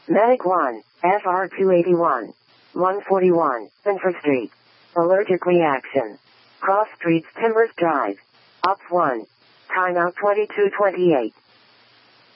Medic 1, FR 281. 141, Winford Street. Allergic reaction. Cross Streets, Timbers Drive. Up 1. Timeout 22:28.